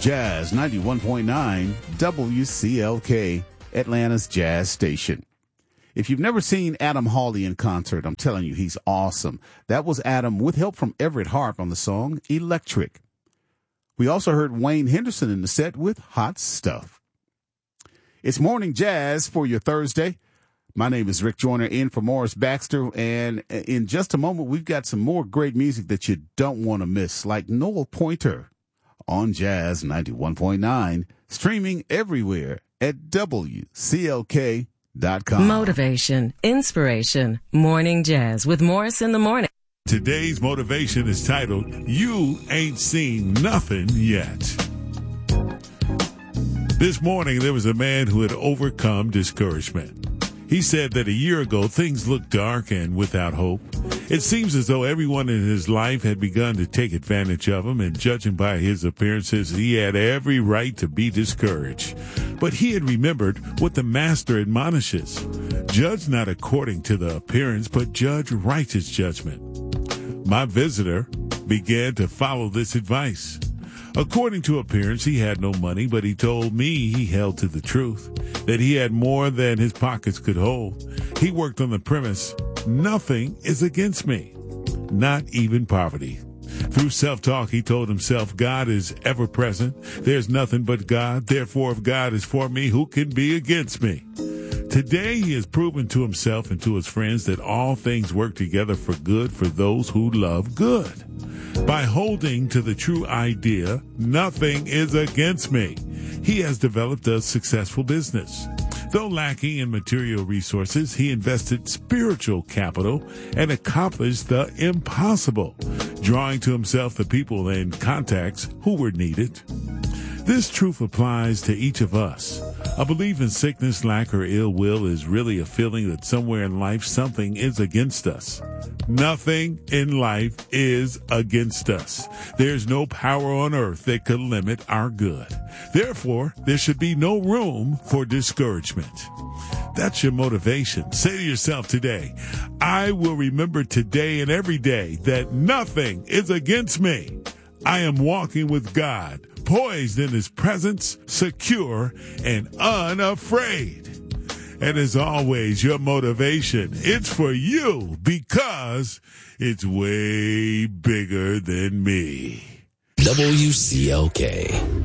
Jazz 91.9 WCLK, Atlanta's Jazz Station. If you've never seen Adam Hawley in concert, I'm telling you, he's awesome. That was Adam with help from Everett Harp on the song Electric. We also heard Wayne Henderson in the set with Hot Stuff. It's Morning Jazz for your Thursday. My name is Rick Joyner, in for Morris Baxter, and in just a moment, we've got some more great music that you don't want to miss, like Noel Pointer on Jazz 91.9, streaming everywhere at WCLK.com. Motivation, inspiration, Morning Jazz with Morris in the Morning. Today's motivation is titled, You Ain't Seen Nothing Yet. This morning, there was a man who had overcome discouragement. He said that a year ago, things looked dark and without hope. It seems as though everyone in his life had begun to take advantage of him, and judging by his appearances, he had every right to be discouraged. But he had remembered what the Master admonishes. Judge not according to the appearance, but judge righteous judgment. My visitor began to follow this advice. According to appearance, he had no money, but he told me he held to the truth, that he had more than his pockets could hold. He worked on the premise, nothing is against me, not even poverty. Through self-talk, he told himself, God is ever present. There's nothing but God. Therefore, if God is for me, who can be against me? Today, he has proven to himself and to his friends that all things work together for good for those who love good. By holding to the true idea, nothing is against me, he has developed a successful business. Though lacking in material resources, he invested spiritual capital and accomplished the impossible, drawing to himself the people and contacts who were needed. This truth applies to each of us. A belief in sickness, lack, or ill will is really a feeling that somewhere in life something is against us. Nothing in life is against us. There's no power on earth that could limit our good. Therefore, there should be no room for discouragement. That's your motivation. Say to yourself today, I will remember today and every day that nothing is against me. I am walking with God, poised in his presence, secure and unafraid. And as always, your motivation, it's for you because it's way bigger than me. WCLK.